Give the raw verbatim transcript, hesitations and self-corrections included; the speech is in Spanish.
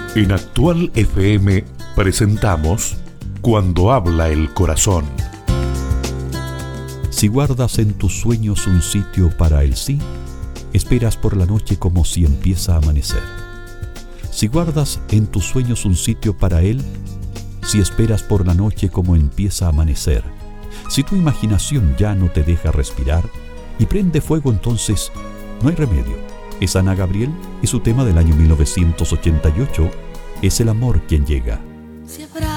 En Actual F M presentamos Cuando habla el corazón. Si guardas en tus sueños un sitio para el sí, esperas por la noche como si empieza a amanecer. Si guardas en tus sueños un sitio para él, si esperas por la noche como empieza a amanecer. Si tu imaginación ya no te deja respirar y prende fuego, entonces no hay remedio. Es Ana Gabriel y su tema del año mil novecientos ochenta y ocho, Es el amor quien llega. Si habrá